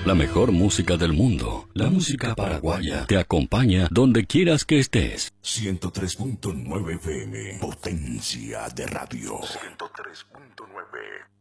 La mejor música del mundo, la música paraguaya, te acompaña donde quieras que estés. 103.9 FM, potencia de radio. 103.9.